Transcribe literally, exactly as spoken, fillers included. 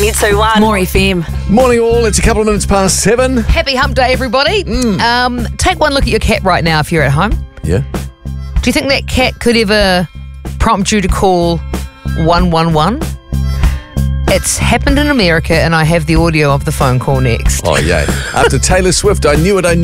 ninety two one. More F M. Morning all, it's a couple of minutes past seven. Happy hump day, everybody. Mm. Um, take one look at your cat right now if you're at home. Yeah. Do you think that cat could ever prompt you to call one one one? It's happened in America, and I have the audio of the phone call next. Oh, yeah. After Taylor Swift, I knew it, I knew